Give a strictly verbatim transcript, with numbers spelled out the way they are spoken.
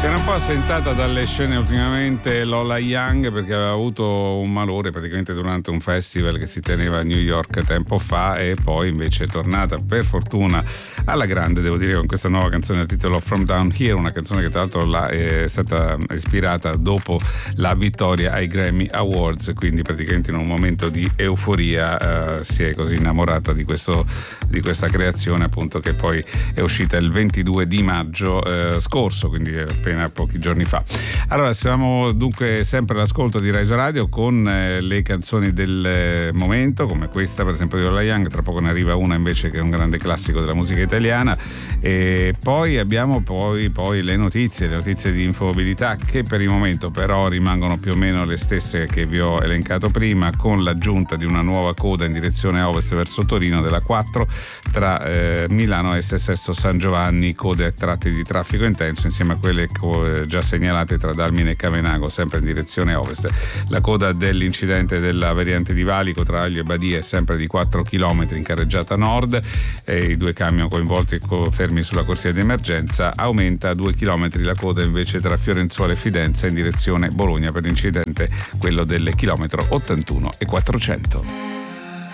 Si era un po' assentata dalle scene ultimamente Lola Young perché aveva avuto un malore praticamente durante un festival che si teneva a New York tempo fa, e poi invece è tornata per fortuna alla grande, devo dire, con questa nuova canzone dal titolo From Down Here, una canzone che tra l'altro è stata ispirata dopo la vittoria ai Grammy Awards, quindi praticamente in un momento di euforia eh, si è così innamorata di, questo, di questa creazione, appunto, che poi è uscita il ventidue di maggio eh, scorso, quindi appena pochi giorni fa. Allora, siamo dunque sempre all'ascolto di Rise Radio con eh, le canzoni del eh, momento, come questa per esempio di Lola Young. Tra poco ne arriva una invece che è un grande classico della musica italiana, e poi abbiamo poi, poi le notizie, le notizie di infomobilità, che per il momento però rimangono più o meno le stesse che vi ho elencato prima, con l'aggiunta di una nuova coda in direzione ovest verso Torino della quattro tra eh, Milano Est e Sesto San Giovanni, code a tratti di traffico intenso insieme a quelle già segnalate tra Dalmine e Cavenago, sempre in direzione ovest. La coda dell'incidente della variante di Valico tra Aglio e Badia è sempre di quattro chilometri in carreggiata nord, e i due camion coinvolti fermi sulla corsia di emergenza. Aumenta a due chilometri la coda invece tra Fiorenzuola e Fidenza in direzione Bologna per l'incidente, quello del chilometro ottantuno e quattrocento.